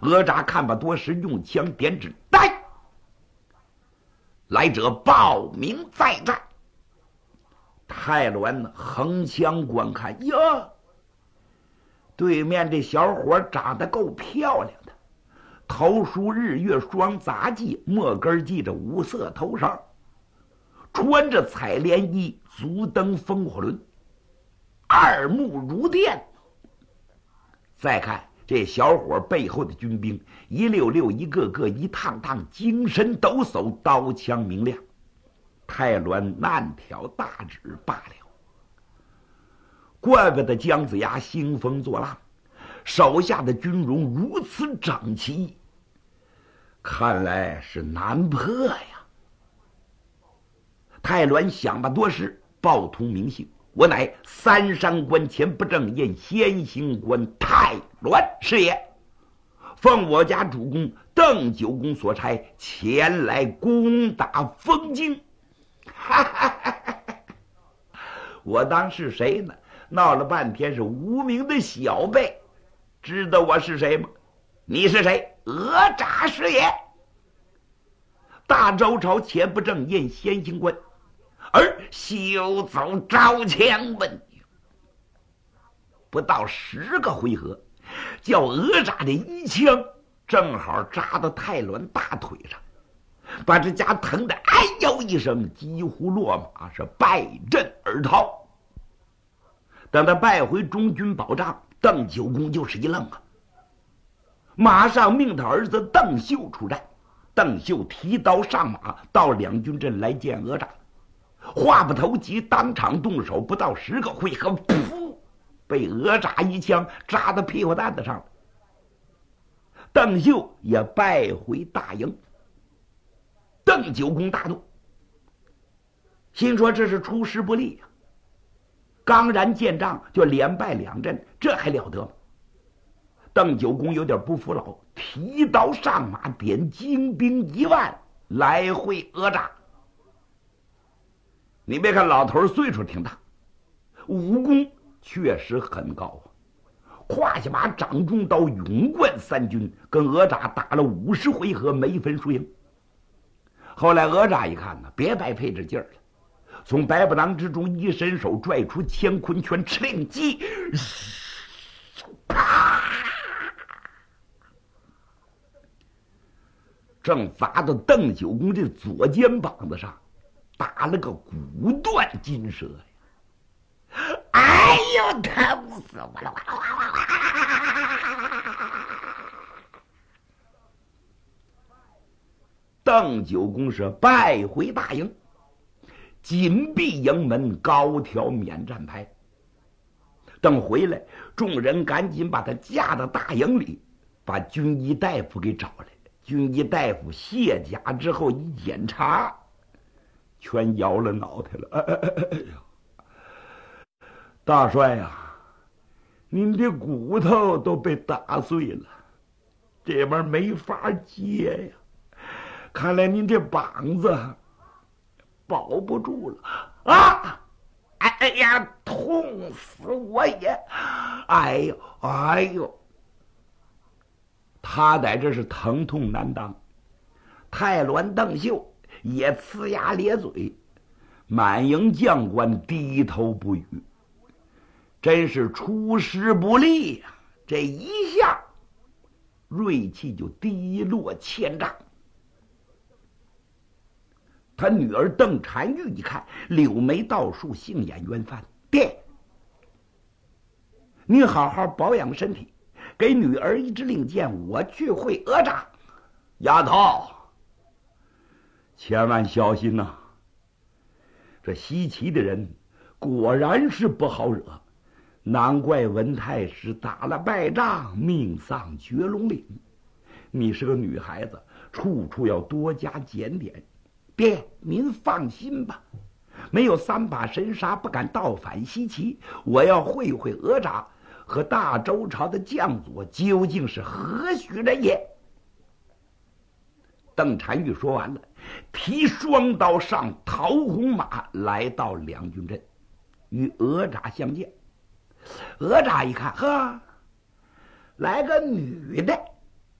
哪吒看罢多时，用枪点指：“来！来者报名再战。”太鸾横枪观看，呀，对面这小伙长得够漂亮的，头梳日月双杂髻，末根系着五色头绳，穿着彩莲衣，足蹬风火轮，二目如电。再看这小伙背后的军兵，一溜溜，一个个，一趟趟，精神抖擞，刀枪明亮。太鸾难挑大指罢了，怪不得姜子牙兴风作浪，手下的军容如此整齐，看来是难破呀。太鸾想罢多时，报通名姓：“我乃三山关前不正燕先行官太鸾是也，奉我家主公邓九公所差，前来攻打封京。”哈哈哈哈！我当是谁呢？闹了半天是无名的小辈，知道我是谁吗？你是谁？哪吒是也。大周朝前不正燕先行官，而休走招枪问你。不到10个回合，叫哪吒的一枪正好扎到太鸾大腿上，把这家疼得哎呦一声，几乎落马，是败阵而逃。等他败回中军保障，邓九公就是一愣啊，马上命他儿子邓秀出战。邓秀提刀上马，到两军阵来见哪吒。话不投机，当场动手，不到10个回合，噗，被哪吒一枪扎到屁股蛋子上了。邓秀也败回大营。邓九公大怒，心说这是出师不利呀，刚然见仗就连败2阵，这还了得吗？邓九公有点不服老，提刀上马，点精兵1万来会哪吒。你别看老头岁数挺大，武功确实很高啊，胯下马，掌中刀，勇冠3军，跟哪吒打了50回合，没分输赢。后来哪吒一看呢，别白费这劲儿了，从百宝囊之中一伸手，拽出乾坤拳，敕令击，啪，正砸到邓九公这左肩膀子上，打了个骨断筋折呀！哎呦，疼死我了！邓九公是败回大营，紧闭营门，高挑免战牌。等回来，众人赶紧把他架到大营里，把军医大夫给找来。军医大夫卸甲之后一检查，全摇了脑袋了。哎呀，大帅啊，您的骨头都被打碎了，这玩意儿没法接呀。看来您这膀子保不住了啊！哎呀，痛死我也！哎呦，哎呦！他在这是疼痛难当，太鸾邓秀也呲牙咧嘴，满营将官低头不语，真是出师不利呀！这一下锐气就低落千丈。他女儿邓婵玉一看，柳眉倒竖，杏眼圆翻，爹，你好好保养身体，给女儿一支令箭，我去会哪吒。丫头，千万小心呐！这西岐的人果然是不好惹，难怪文太师打了败仗，命丧绝龙岭。你是个女孩子，处处要多加检点。爹，您放心吧，没有3把神杀，不敢倒反西岐。我要会会哪吒和大周朝的将佐究竟是何许人也。邓婵玉说完了，提双刀上桃红马，来到两军阵，与哪吒相见。哪吒一看，呵，来个女的，